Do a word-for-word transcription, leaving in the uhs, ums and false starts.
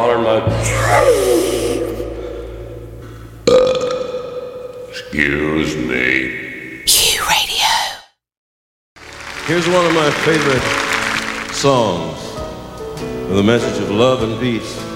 honoring my... Uh, excuse me. Q Radio. Here's one of my favorite songs with a message of love and peace.